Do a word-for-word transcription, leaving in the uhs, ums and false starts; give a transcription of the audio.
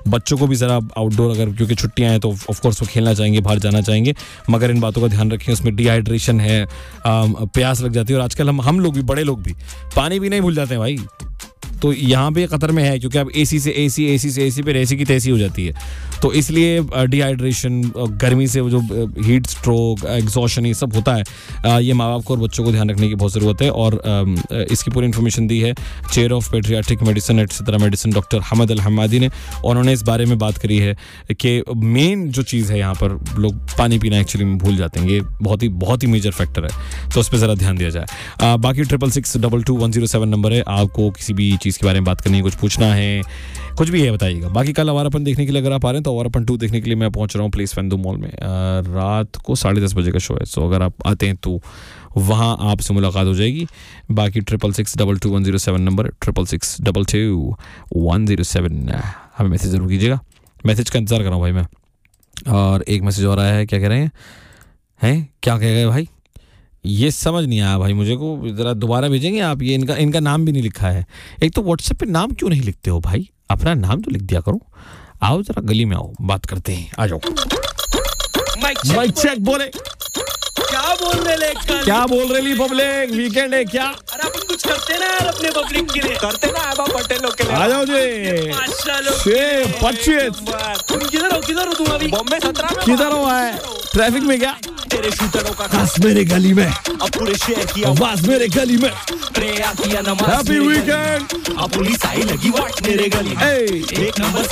बच्चों को भी ज़रा आउटडोर, अगर क्योंकि छुट्टियां हैं तो ऑफ कोर्स वो खेलना चाहेंगे, बाहर जाना चाहेंगे, मगर इन बातों का ध्यान रखें। उसमें डिहाइड्रेशन है, प्यास लग जाती है, और आजकल हम हम लोग भी, बड़े लोग भी पानी भी नहीं भूल जाते हैं भाई। तो यहाँ पे खतर में है, क्योंकि अब एसी से एसी, एसी से एसी पे एसी की तैसी हो जाती है। तो इसलिए डिहाइड्रेशन, गर्मी से वो जो हीट स्ट्रोक, एग्जॉशन, ये सब होता है। ये माँ बाप को और बच्चों को ध्यान रखने की बहुत ज़रूरत है। और इसकी पूरी इन्फॉर्मेशन दी है chair of paediatric medicine etcetera medicine doctor हमद अल हम्मादी ने। उन्होंने इस बारे में बात करी है कि मेन जो चीज़ है यहाँ पर, लोग पानी पीना एक्चुअली में भूल जाते हैं। ये बहुत ही बहुत ही मेजर फैक्टर है, तो उस पर ज़रा ध्यान दिया जाए। बाकी triple six double two one zero seven number है। आपको किसी भी चीज़ के बारे में बात करनी है, कुछ पूछना है, कुछ भी है, बताइएगा। बाकी कल अवारापन देखने के लिए अगर आप आ रहे हैं तो अवारापन टू देखने के लिए मैं पहुंच रहा हूँ प्लेस फैंदू मॉल में। रात को साढ़े दस बजे का शो है, सो अगर आप आते हैं तो वहाँ आपसे मुलाकात हो जाएगी। बाकी triple six double two one zero seven number, triple six double two one zero seven, हमें मैसेज ज़रूर कीजिएगा। मैसेज का इंतज़ार कर रहा हूँ भाई मैं। और एक मैसेज और आया है, क्या कह रहे हैं हैं क्या कह रहे हैं भाई, ये समझ नहीं आया भाई मुझे को, ज़रा दोबारा भेजेंगे आप। ये इनका इनका नाम भी नहीं लिखा है। एक तो व्हाट्सएप पे नाम क्यों नहीं लिखते हो भाई, अपना नाम तो लिख दिया करो। आओ जरा गली में आओ, बात करते हैं, आ जाओ। माइक चेक, बोले क्या बोल रहे ले क्या बोल रही पब्लिक, वीकेंड है क्या? अरे अपन कुछ करते ना यार अपने पब्लिक के लिए, करते ना आबा पटेल लोग के लिए। आ जाओ जी, पच्चीस तुम किधर हो? किधर हो तुम अभी? बॉम्बे सत्रह में। किधर हो? है ट्रैफिक में क्या? तेरे शूटरों का खास मेरे गली में, अब पूरे शहर की आवाज मेरे गली में। प्रेया किया नमाज, हैप्पी वीकेंड। अब पुलिस आई लगी वाट मेरे गली में। ए एक नंबर